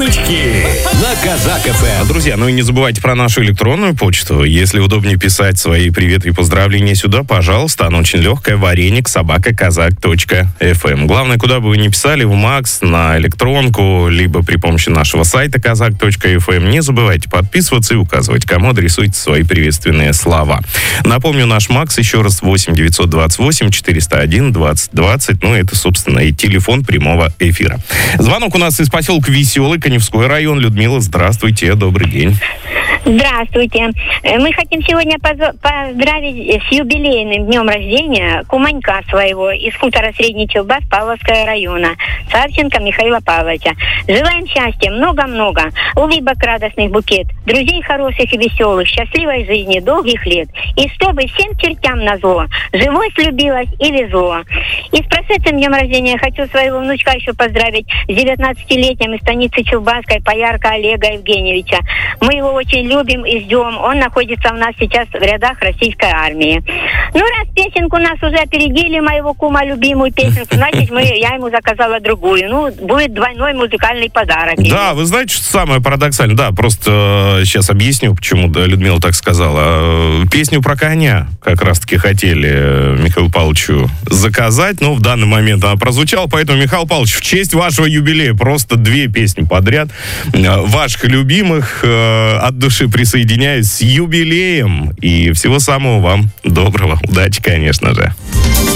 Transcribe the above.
Имениннички на Казак ФМ. Друзья, ну и не забывайте про нашу электронную почту. Если удобнее писать свои приветы и поздравления сюда, пожалуйста, она очень легкая. вареник@kazak.fm. Главное, куда бы вы ни писали, в Макс, на электронку, либо при помощи нашего сайта kazak.fm. Не забывайте подписываться и указывать, кому адресуйте свои приветственные слова. Напомню, наш Макс еще раз 8 928 401 20 20. Ну, это, собственно, и телефон прямого эфира. Звонок у нас из поселка Веселый, Каневской район. Людмила, здравствуйте, добрый день. Здравствуйте. Мы хотим сегодня поздравить с юбилейным днем рождения куманька своего из хутора Средний Челбас Павловского района, Савченко Михаила Павловича. Желаем счастья, много-много, улыбок радостных букет, друзей хороших и веселых, счастливой жизни, долгих лет. И чтобы всем чертям назло, живось любилось и везло. И с прошедшим днем рождения хочу своего внучка еще поздравить с 19-летием из станицы Челбасской Поярка Олега Евгеньевича. Мы его очень любим и ждем. Он находится у нас сейчас в рядах российской армии. Ну, раз песенку нас уже опередили, моего кума, любимую песенку, значит, я ему заказала другую. Ну, будет двойной музыкальный подарок. Да, вы знаете, что самое парадоксальное? Да, просто сейчас объясню, почему Людмила так сказала. Песню про коня как раз-таки хотели Михаилу Павловичу заказать, но в данный момент она прозвучала, поэтому, Михаил Павлович, в честь вашего юбилея просто 2 песни подряд ваших любимых. От души присоединяюсь с юбилеем и всего самого вам доброго. Удачи, конечно же.